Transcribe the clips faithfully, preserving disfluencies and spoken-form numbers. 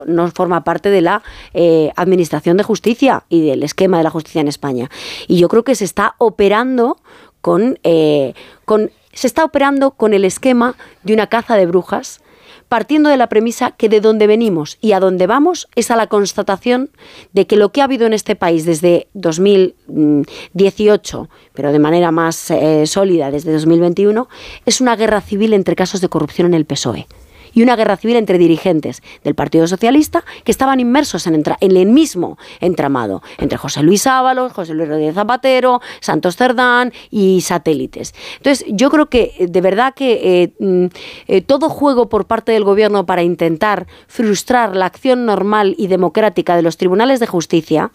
no forma parte de la eh, administración de justicia y del esquema de la justicia en España. Y yo creo que se está operando con, eh, con se está operando con el esquema de una caza de brujas, partiendo de la premisa que de donde venimos y a dónde vamos es a la constatación de que lo que ha habido en este país desde dos mil dieciocho, pero de manera más eh, sólida desde dos mil veintiuno, es una guerra civil entre casos de corrupción en el P S O E. Y una guerra civil entre dirigentes del Partido Socialista que estaban inmersos en, entra- en el mismo entramado, entre José Luis Ábalos, José Luis Rodríguez Zapatero, Santos Cerdán y satélites. Entonces, yo creo que de verdad que eh, eh, todo juego por parte del Gobierno para intentar frustrar la acción normal y democrática de los tribunales de justicia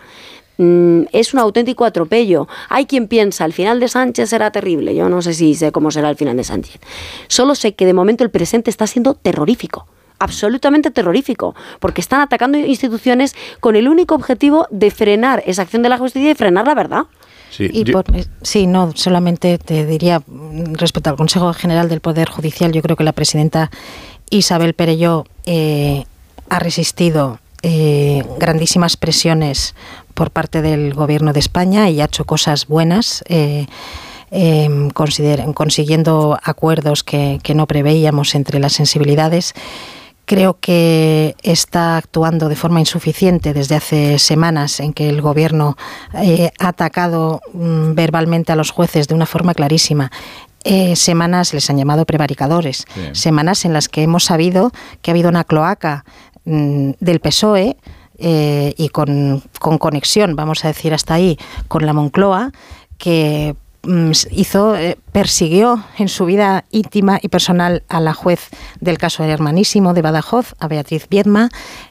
es un auténtico atropello. Hay quien piensa, el final de Sánchez será terrible. Yo no sé si sé cómo será el final de Sánchez. Solo sé que de momento el presente está siendo terrorífico. Absolutamente terrorífico, porque están atacando instituciones con el único objetivo de frenar esa acción de la justicia y frenar la verdad. Sí, y por, sí, no, solamente te diría, respecto al Consejo General del Poder Judicial, yo creo que la presidenta Isabel Perelló eh, ha resistido eh, grandísimas presiones por parte del Gobierno de España y ha hecho cosas buenas, eh, eh, consider- consiguiendo acuerdos que, que no preveíamos entre las sensibilidades. Creo que está actuando de forma insuficiente desde hace semanas en que el Gobierno eh, ha atacado mm, verbalmente a los jueces de una forma clarísima. Eh, semanas les han llamado prevaricadores, sí. Semanas en las que hemos sabido que ha habido una cloaca mm, del P S O E eh, y con, con conexión, vamos a decir hasta ahí, con la Moncloa, que mm, hizo, eh, persiguió en su vida íntima y personal a la juez del caso Hermanísimo de Badajoz, a Beatriz Viedma,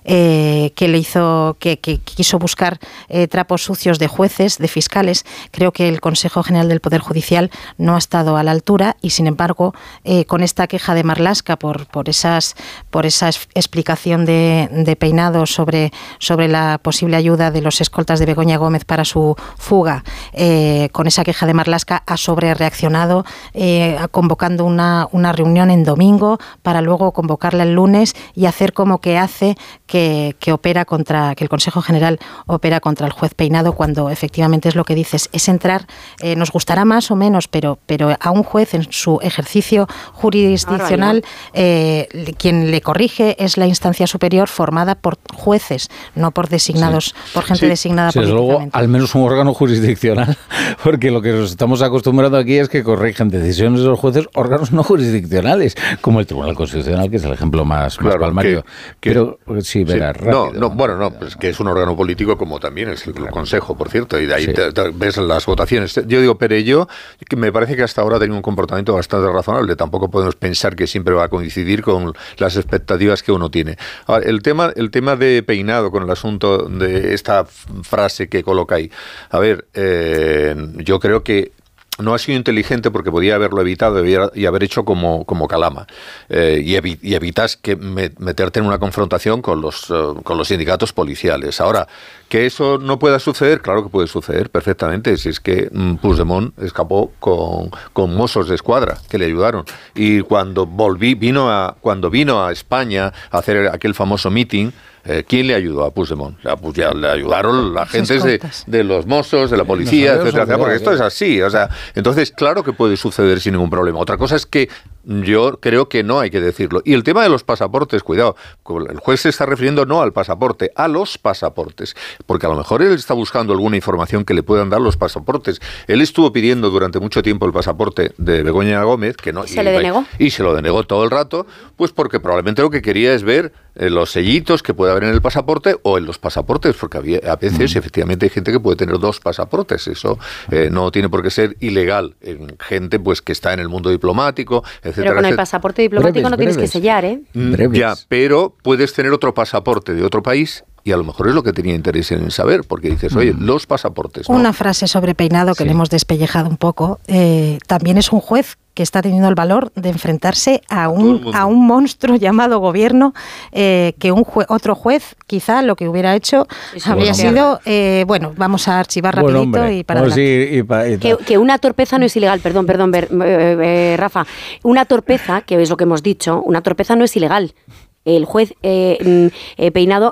eh, que le hizo, que, que quiso buscar eh, trapos sucios de jueces, de fiscales. Creo que el Consejo General del Poder Judicial no ha estado a la altura y, sin embargo, eh, con esta queja de Marlaska por, por esas, por esa explicación de, de Peinado sobre, sobre la posible ayuda de los escoltas de Begoña Gómez para su fuga, eh, con esa queja de Marlaska ha sobrereaccionado, eh, convocando una, una reunión en domingo para luego convocarla el lunes y hacer como que hace que, que opera contra, que el Consejo General opera contra el juez Peinado, cuando efectivamente es lo que dices, es entrar, eh, nos gustará más o menos, pero, pero a un juez en su ejercicio jurisdiccional, eh, quien le corrige es la instancia superior formada por jueces, no por designados, sí. por gente sí. designada sí, políticamente. Luego, al menos un órgano jurisdiccional, porque lo que nos estamos acostumbrando aquí es que corrigen decisiones de los jueces órganos no jurisdiccionales, como el Tribunal Constitucional, que es el ejemplo más, claro, más palmario. Que, que, Pero sí, verá, sí, rápido. No, no, bueno, no, pues que es un órgano político como también es el claro. Consejo, por cierto, y de ahí sí. te, te ves las votaciones. Yo digo, Perelló, que me parece que hasta ahora ha tenido un comportamiento bastante razonable. Tampoco podemos pensar que siempre va a coincidir con las expectativas que uno tiene. Ahora, el tema, el tema de Peinado con el asunto de esta frase que coloca ahí. A ver, eh, yo creo que no ha sido inteligente porque podía haberlo evitado y haber hecho como, como Calama. Eh, y, evi- y evitas que me, meterte en una confrontación con los, uh, con los sindicatos policiales. Ahora, que eso no pueda suceder, claro que puede suceder perfectamente. Si es que mm, Puigdemont escapó con, con Mossos de Escuadra, que le ayudaron. Y cuando volví, vino a, cuando vino a España a hacer aquel famoso meeting, Eh, ¿quién le ayudó a Puigdemont? Ya, pues ya le ayudaron la gente de, de los Mossos, de la policía, no etcétera, etcétera, porque esto es así. O sea, entonces, claro que puede suceder sin ningún problema. Otra cosa es que yo creo que no hay que decirlo. Y el tema de los pasaportes, cuidado, el juez se está refiriendo no al pasaporte, a los pasaportes, porque a lo mejor él está buscando alguna información que le puedan dar los pasaportes. Él estuvo pidiendo durante mucho tiempo el pasaporte de Begoña Gómez, que no, ¿Se y, le denegó? Y se lo denegó todo el rato, pues porque probablemente lo que quería es ver eh, los sellitos que puede haber en el pasaporte o en los pasaportes, porque había, a veces mm. efectivamente hay gente que puede tener dos pasaportes. Eso eh, no tiene por qué ser ilegal en gente pues que está en el mundo diplomático, etcétera. Pero con el pasaporte diplomático breves, no tienes breves. que sellar, ¿eh? Breves. Ya, pero puedes tener otro pasaporte de otro país y a lo mejor es lo que tenía interés en saber, porque dices, oye, mm. los pasaportes, ¿no? Una frase sobre Peinado que sí. le hemos despellejado un poco. Eh, también es un juez que está teniendo el valor de enfrentarse a un, a un monstruo llamado gobierno, eh, que un jue- otro juez quizá lo que hubiera hecho sí, habría bueno, sido, eh, bueno, vamos a archivar bueno, rapidito hombre, y para pues adelante. Sí, y pa, y que, que una torpeza no es ilegal, perdón, perdón, ver, eh, eh, Rafa, una torpeza, que es lo que hemos dicho, una torpeza no es ilegal. El juez eh, eh, Peinado